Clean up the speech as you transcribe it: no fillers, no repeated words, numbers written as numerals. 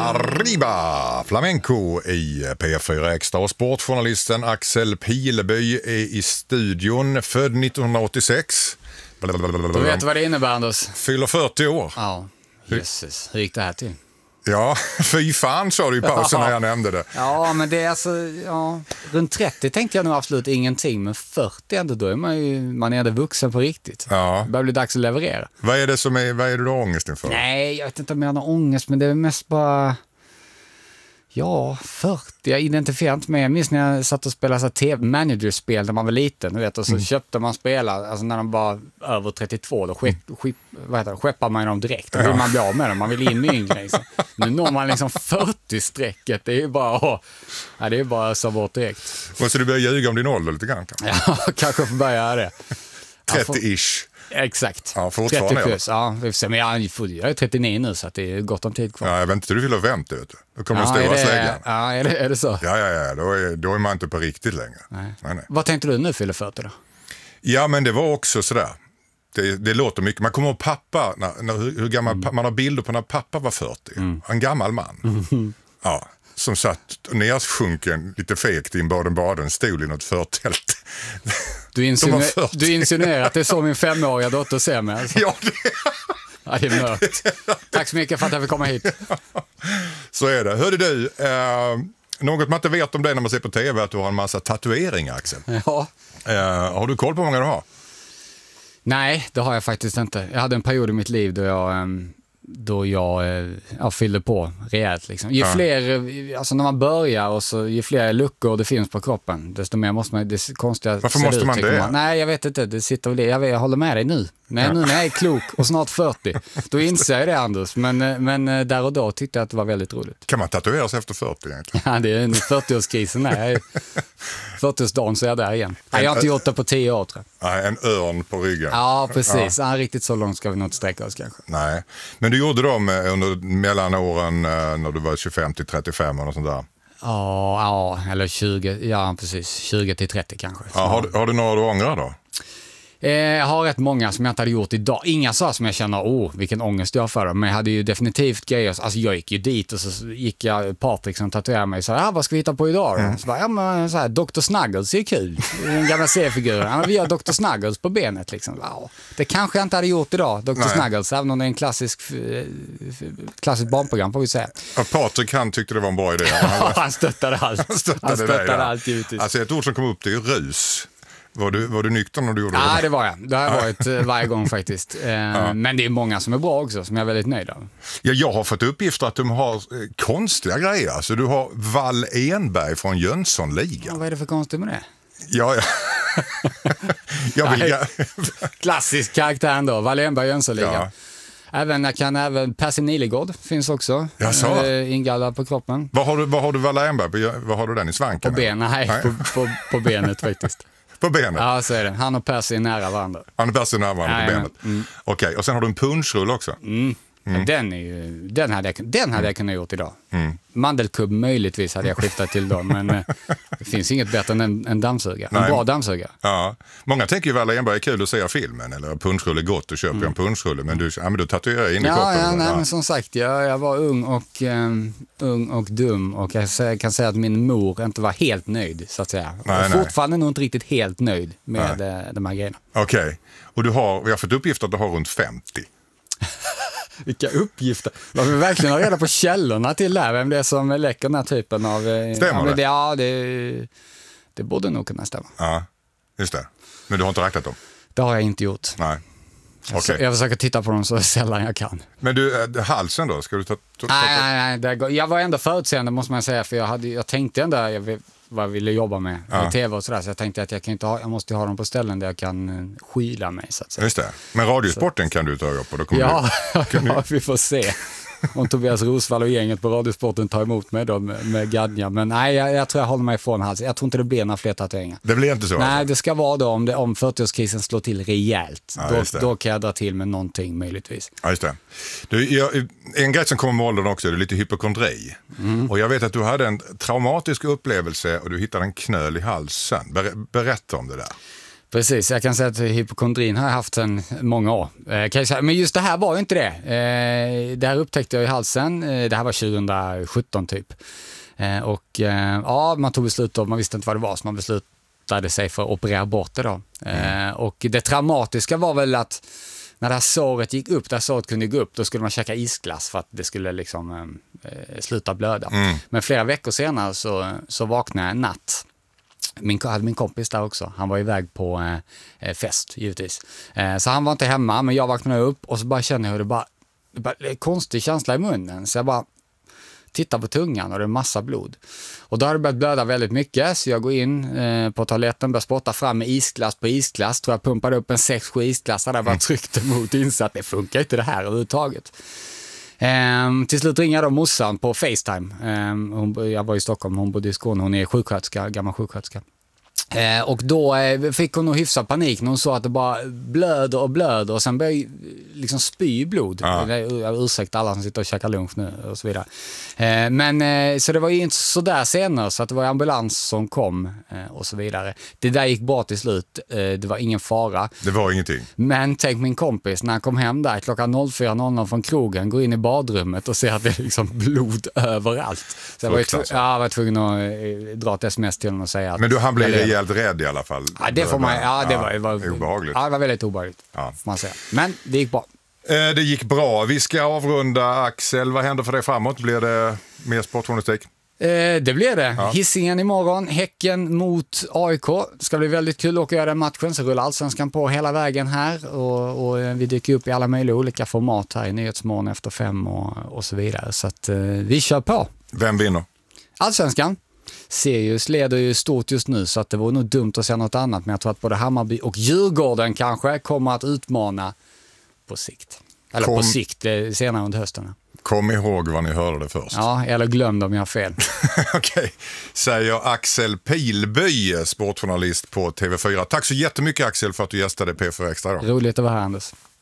Arriba! Flamenco i P4 Extra och sportjournalisten Axel Pileby är i studion, född 1986. Du vet vad det innebär, Anders? Fyller 40 år. Ja, jösses. Hur gick det här till? Ja, fy fan sa du i pausen när jag nämnde det. Ja, men det är alltså, ja, runt 30 tänkte jag nog absolut ingenting, men 40 ändå, då är man är vuxen på riktigt. Ja. Det börjar bli dags att leverera. Vad är det du har ångest inför? Nej, jag vet inte om jag har ångest, men det är mest bara... Ja, 40. Jag identifierar inte med. Jag minns när jag satt och spelade så TV-managerspel när man var liten. Du vet, och så köpte man spelare. Alltså när de var över 32, då skeppar man dem direkt. Då vill man bli av med dem. Man vill in i yngre. Liksom. Nu når man liksom 40-strecket. Det är ju bara, det är bara så bort direkt. Måste du börja ljuga om din ålder lite grann? Ja, kanske får börja det. 30-ish. Exakt. Ja, fortfarande. 30 plus. Ja, men jag är 39 nu, så att det är gott om tid kvar. Ja, jag vet inte, du fyller 50, vet du. Då kommer den stora släggan. Ja, är det så? Ja, då är man inte på riktigt längre. Nej. Vad tänkte du nu fyller 40 då? Ja, men det var också sådär. Det låter mycket. Man kommer ihåg pappa, hur gammal, man har bilder på när pappa var 40. En gammal man. Ja, som satt nersjunken lite fegt i en Baden-Baden-stol i något förtält. Du insinuerar att det är så min 5-åriga dotter ser mig. Alltså. Ja, det är mörkt. Tack så mycket för att jag fick komma hit. Så är det. Hörde du, något man inte vet om dig när man ser på tv är att du har en massa tatueringar, Axel. Ja. Har du koll på hur många du har? Nej, det har jag faktiskt inte. Jag hade en period i mitt liv då jag fyllde på rejält liksom. Ju fler, alltså när man börjar och så ju fler luckor det finns på kroppen, desto mer måste man, det är konstiga. Varför måste man det? Nej, jag vet inte, det sitter väl det. Jag håller med dig nu. Nu när jag är klok och snart 40, då inser jag det, Anders. Men där och då tyckte jag att det var väldigt roligt. Kan man tatuera sig efter 40 egentligen? Ja, det är en 40-årskrisen här. 40-årsdagen så är jag där igen. Jag har inte gjort det på 10 år, tror jag. Nej, en örn på ryggen. Ja, precis. Ja. Riktigt så långt ska vi nog inte sträcka oss kanske. Nej, men du gjorde dem under mellanåren när du var 25 till 35 och sånt där. Ja, eller 20, ja precis, 20 till 30 kanske. Ja, har du några du ångrar då? Jag har rätt många som jag inte hade gjort idag. Inga så som jag känner, vilken ångest jag har för dem. Men jag hade ju definitivt grejer. Alltså jag gick ju dit och så gick jag Patrik som tatuerade mig. Så vad ska vi hitta på idag då? Så bara, men så här, Dr. Snuggles är kul. En gamla C-figur. Ja, vi har Dr. Snuggles på benet liksom. Wow. Det kanske jag inte hade gjort idag, Dr. Snuggles. Även om det är en klassisk barnprogram, får vi säga. Ja, Patrik, han tyckte det var en bra idé. Han stöttade allt. Han stöttade allt givetvis. Alltså ett ord som kom upp, det är rus. Var du nykter när du gjorde det? Ja, det var jag. Det har varit varje gång faktiskt. Men det är många som är bra också, som jag är väldigt nöjd av. Ja, jag har fått uppgifter att de har konstiga grejer. Alltså, du har Wall Enberg från Jönssonligan. Ja, vad är det för konstigt med det? Ja. Klassisk karaktär ändå, Wall Enberg, Jönssonligan. Ja. Även Percy Nilegård finns också ingallad på kroppen. Vad har du Wall Enberg? Vad har du den i svanken? På benet, nej. På benet faktiskt. På benet? Ja, så är det. Han och Percy är nära varandra. Han och Percy är nära varandra på benet. Okej, och sen har du en punschrull också. Den hade jag kunnat gjort idag. Mandelkubb möjligtvis hade jag skiftat till då, men det finns inget bättre än en dammsugare. En bra dammsugare. Ja. Många tänker ju Wall Enberg är kul att se filmen, eller punschrull är gott och köper en punschrulle, men du tatuerar in i kroppen. Men som sagt, jag var ung och dum, och jag kan säga att min mor inte var helt nöjd, så att säga. Fortfarande nog inte riktigt helt nöjd med de här grejerna. Okej. Och vi har fått uppgift att du har runt 50. Vilka uppgifter. Man vill verkligen ha reda på källorna till det här, vem det är som läcker den här typen av... Stämmer det? Det borde nog kunna stämma. Ja, just det. Men du har inte räknat dem? Det har jag inte gjort. Nej. Okay. Jag försöker titta på dem så sällan jag kan. Men du, halsen då? Ska du ta... Nej. Jag var ändå förutseende, måste man säga, för jag tänkte ändå vad jag ville jobba med tv och sådär, så jag tänkte att jag måste ha dem på ställen där jag kan skyla mig, så att säga. Just det. Men radiosporten kan du ta upp och då kommer vi får se om Tobias Rosvall och gänget på radiosporten tar emot mig då med gadja. Men nej, jag tror jag håller mig ifrån halsen. Jag tror inte det blir några fler tatueringar. Det blir inte så? Nej, det ska vara då om 40-årskrisen slår till rejält. Då kan jag dra till med någonting möjligtvis. Ja, just det. En grej som kommer med åldern också, det är lite hypokondri. Och jag vet att du hade en traumatisk upplevelse och du hittade en knöl i halsen. Berätta om det där. Precis, jag kan säga att hypokondrin har jag haft sedan många år. Kan jag säga. Men just det här var ju inte det. Det här upptäckte jag i halsen. Det här var 2017 typ. Man tog beslut om, man visste inte vad det var, så man beslutade sig för att operera bort det då. Och det traumatiska var väl att när det här såret gick upp, där såret kunde gå upp, då skulle man käka isglass för att det skulle liksom sluta blöda. Men flera veckor senare så vaknade jag en natt. Hade min kompis där också. Han var iväg på fest, givetvis. Så han var inte hemma, men jag vaknade upp och så bara kände jag hur det bara konstig känsla i munnen. Så jag bara tittar på tungan och det är massa blod. Och då har det börjat blöda väldigt mycket, så jag går in på toaletten, börjar spotta fram med isglass på isglass. Tror jag pumpade upp en 6-7 isglassar där, bara tryckte emot, insatt det funkar inte det här överhuvudtaget. Till slut ringer då morsan på FaceTime. Jag var i Stockholm, hon bodde i Skåne, hon är sjuksköterska, gammal sjuksköterska. Och då fick hon nog hyfsad panik när hon såg att det bara blöder och sen började liksom spy blod. Jag ursäktar alla som sitter och käkar lunch nu och så vidare. Men så det var ju inte så där senare, så att det var ambulans som kom och så vidare. Det där gick bra till slut, det var ingen fara. Det var ingenting. Men tänk min kompis, när han kom hem där klockan 04.00 från krogen, går in i badrummet och ser att det är liksom blod överallt. Så jag var tvungen att dra ett sms till honom och säga att... Men han blev rejält rädd i alla fall. Ja, det får man... Ja, det var obehagligt. Ja, det var väldigt obehagligt, får man säga. Men det gick bra. Det gick bra. Vi ska avrunda, Axel. Vad händer för dig framåt? Blir det mer sportjournalistik? Det blir det. Ja. Hisingen imorgon, Häcken mot AIK. Det ska bli väldigt kul att åka göra den matchen. Så rullar Allsvenskan på hela vägen här. Och vi dyker upp i alla möjliga olika format här i Nyhetsmorgon efter 5 och så vidare. Så att vi kör på. Vem vinner? Allsvenskan. Sirius leder ju stort just nu, så att det vore nog dumt att säga något annat. Men jag tror att både Hammarby och Djurgården kanske kommer att utmana på sikt. Eller på sikt, senare under hösten. Kom ihåg vad ni hörde det först. Ja, eller glöm om jag har fel. Okej, säger Axel Pilby, sportjournalist på TV4. Tack så jättemycket, Axel, för att du gästade P4 Extra idag. Roligt att vara här, Anders.